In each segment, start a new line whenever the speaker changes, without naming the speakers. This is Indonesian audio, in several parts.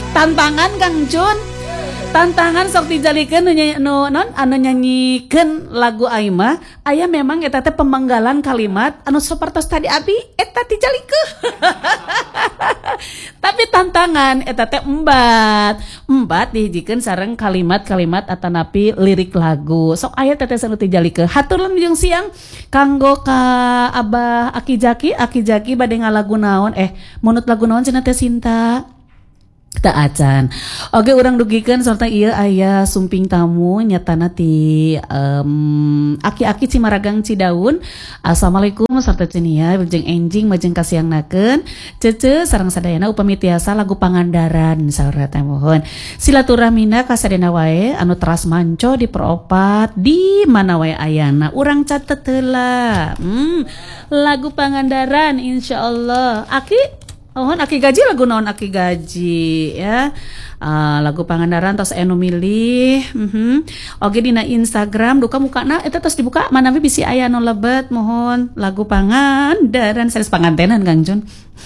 tantangan Kang Jun. Tantangan sok dijalikeun anu nyanyikeun lagu Aima aya memang eta teh pemanggalan kalimat anu sapertos tadi abi eta dijalikeun. Tapi tantangan eta teh embat dihijikeun sareng kalimat-kalimat atanapi lirik lagu. Sok aya teteh anu dijalikeun. Haturun jeung siang kanggo ka Abah Aki Jaki bade ngalagu naon munut lagu naon cenah teh Sinta. Kita acan. Oke, urang dugikeun serta ieu aya sumping tamu nyatana ti aki-aki Cimaragang Cidaun. Assalamualaikum sarta cenah jeung enjing majeng kasiangnakeun. Cece sareng sadayana upami tiasa lagu Pangandaran saurang teh mohon. Silaturahmina ka sadayana wae anu teras manco di peropat di mana wae ayana. Urang catet heula. Lagu Pangandaran insyaallah. Aki Aki Gaji lagu naon Aki Gaji ya. Lagu Pangandaran tos anu milih. Oke dina Instagram duka mukana eta tos dibuka manawi bisi aya anu lebet mohon lagu Pangandaran sanes pangantenan Kang Jun.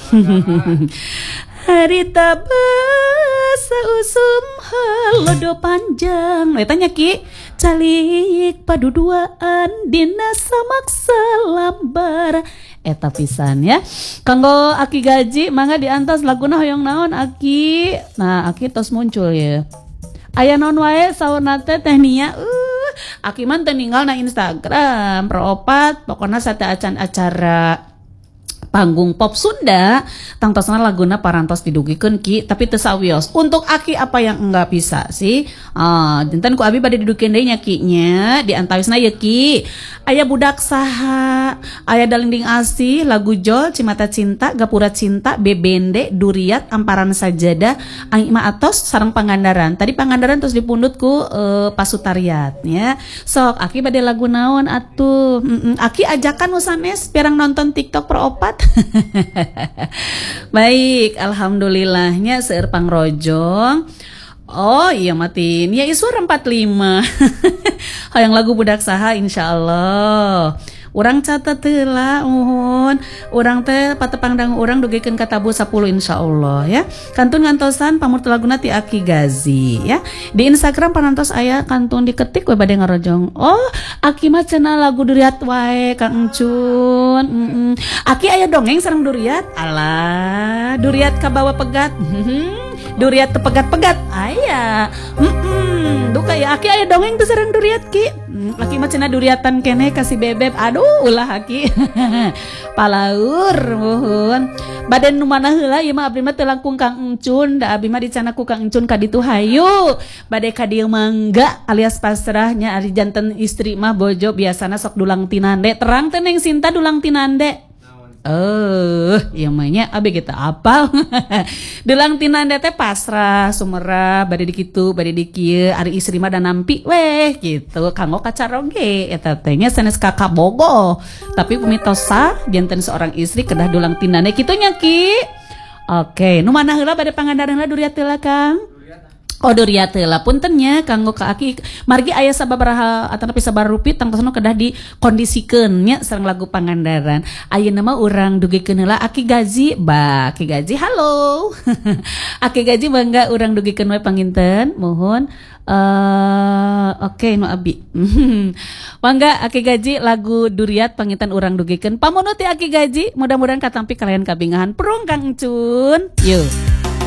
Harita basa usum halodo panjang eta nya Ki calik paduduaan dina samaksa lambar eta pisan ya. Kanggo Aki Gaji mangga diantos laguna hoyong naon Aki. Nah Aki tos muncul ya. Aya naon wae saurna teh nia Aki mah teu ninggal na Instagram peropat pokona sate acan acara panggung pop Sunda tangtosna laguna parantos didugikeun Ki tapi teu sawios. Untuk Aki apa yang enggak bisa sih? Dinten ku abi bade didugikeun deui nya Ki nya di antawisna ye Ki. Aya budak saha, aya Dalinding Asih, lagu Jol, Cimata Cinta, Gapura Cinta, Bebende, Duriat, Amparan Sajadah, Aima Atos sareng Pangandaran. Tadi Pangandaran terus dipundut ku Pasutariat ya. Sok Aki bade lagu naon atuh? Aki ajakan nu sanes pirang nonton TikTok peropat. Baik, alhamdulillahnya seueur pangrojong. Oh iya matiin ya isur 45. Hayang lagu budak saha insyaallah. Urang catet heula mohon. Urang teh patepangdang urang dugikeun ka tabu 10 insyaallah ya. Kantun ngantosan pamurti laguna ti Aki Gazi ya. Di Instagram panantos aya kantun diketik we bade ngarojong. Oh, Aki mah cenah lagu Duriat wae Kang Encun. Aki aya dongeng sareng Duriat. Alah, Duriat kabawa pegat. Duriat tepegat-pegat aya. Duka ya Aki aya dongeng teh sareng Duriat Ki. Aki mah cenah duriatan keneh kasih bebeb. Aduh ulah Aki. Palaur mohon. Baden nu mana heula ieu mah abdi mah teu langkung Kang Encun, da abdi mah dicana ku Kang Encun ka ditu hayu. Bade ka dieu mangga alias pasrahnya ari janten istri mah bojo biasana sok dulang tinande. Terang teh Neng Sinta dulang tinande. Iya mahnya abi kita apal. Dulang tinande teh pasrah sumera bade dikitu bade dikieu ari istri mah da nampi weh gitu kanggo kacaroge eta teh nya sanes kakak bogo tapi pemitosa janten seorang istri kedah dulang tinande kitu nya Ki. Oke nu mana heula bade Pangandaran heula Duriat heula Kang. Oh Duriat heula punten nya kanggo ka Aki margi aya sababaraha atanapi sabarupi tangtosna kedah dikondisikeun nya sareng lagu Pangandaran. Ayeuna mah urang dugikeun heula Aki Gaji, Aki Gaji halo. Aki Gaji mangga urang dugikeun we panginten mohon. Oke nu abi. Mangga Aki Gaji lagu Duriat panginten urang dugikeun. Pamunut ti Aki Gaji mudah-mudahan katampi kalian kabingahan prung Kang Encun. Yuk.